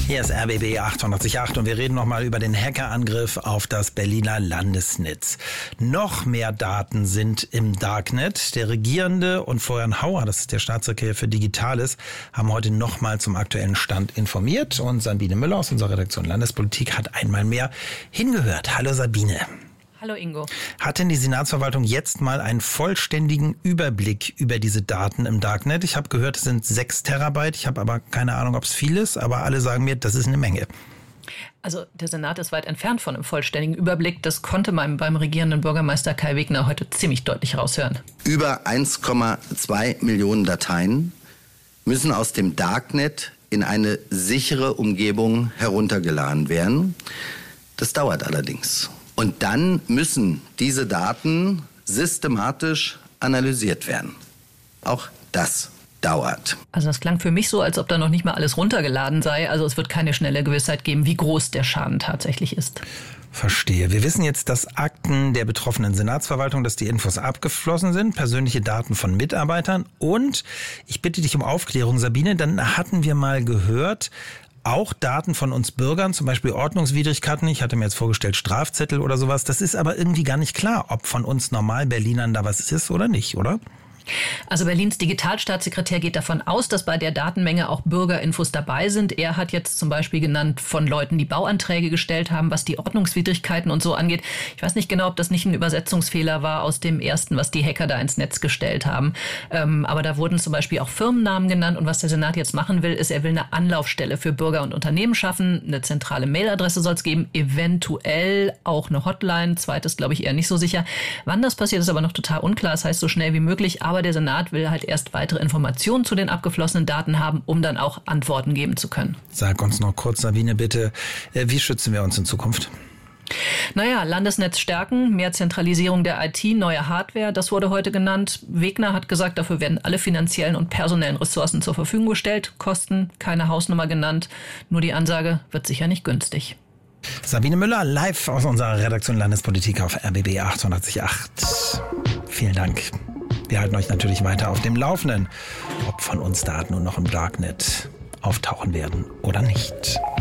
Hier ist RBB 888 und wir reden nochmal über den Hackerangriff auf das Berliner Landesnetz. Noch mehr Daten sind im Darknet. Der Regierende und Florian Hauer, das ist der Staatssekretär für Digitales, haben heute nochmal zum aktuellen Stand informiert. Und Sabine Müller aus unserer Redaktion Landespolitik hat einmal mehr hingehört. Hallo Sabine. Hallo Ingo. Hat denn die Senatsverwaltung jetzt mal einen vollständigen Überblick über diese Daten im Darknet? Ich habe gehört, es sind 6 Terabyte. Ich habe aber keine Ahnung, ob es viel ist, aber alle sagen mir, das ist eine Menge. Also der Senat ist weit entfernt von einem vollständigen Überblick. Das konnte man beim regierenden Bürgermeister Kai Wegner heute ziemlich deutlich raushören. Über 1,2 Millionen Dateien müssen aus dem Darknet in eine sichere Umgebung heruntergeladen werden. Das dauert allerdings. Und dann müssen diese Daten systematisch analysiert werden. Auch das dauert. Also das klang für mich so, als ob da noch nicht mal alles runtergeladen sei. Also es wird keine schnelle Gewissheit geben, wie groß der Schaden tatsächlich ist. Verstehe. Wir wissen jetzt, dass Akten der betroffenen Senatsverwaltung, dass die Infos abgeflossen sind, persönliche Daten von Mitarbeitern. Und ich bitte dich um Aufklärung, Sabine, dann hatten wir mal gehört, auch Daten von uns Bürgern, zum Beispiel Ordnungswidrigkeiten. Ich hatte mir jetzt vorgestellt Strafzettel oder sowas. Das ist aber irgendwie gar nicht klar, ob von uns Normal-Berlinern da was ist oder nicht, oder? Also Berlins Digitalstaatssekretär geht davon aus, dass bei der Datenmenge auch Bürgerinfos dabei sind. Er hat jetzt zum Beispiel genannt von Leuten, die Bauanträge gestellt haben, was die Ordnungswidrigkeiten und so angeht. Ich weiß nicht genau, ob das nicht ein Übersetzungsfehler war aus dem ersten, was die Hacker da ins Netz gestellt haben. Aber da wurden zum Beispiel auch Firmennamen genannt. Und was der Senat jetzt machen will, ist, er will eine Anlaufstelle für Bürger und Unternehmen schaffen. Eine zentrale Mailadresse soll es geben, eventuell auch eine Hotline. Zweites glaube ich eher nicht so sicher. Wann das passiert, ist aber noch total unklar. Das heißt, so schnell wie möglich. Aber der Senat will halt erst weitere Informationen zu den abgeflossenen Daten haben, um dann auch Antworten geben zu können. Sag uns noch kurz, Sabine, bitte, wie schützen wir uns in Zukunft? Naja, Landesnetz stärken, mehr Zentralisierung der IT, neue Hardware, das wurde heute genannt. Wegner hat gesagt, dafür werden alle finanziellen und personellen Ressourcen zur Verfügung gestellt. Kosten, keine Hausnummer genannt. Nur die Ansage wird sicher nicht günstig. Sabine Müller, live aus unserer Redaktion Landespolitik auf RBB 888. Vielen Dank. Wir halten euch natürlich weiter auf dem Laufenden, ob von uns Daten nun noch im Darknet auftauchen werden oder nicht.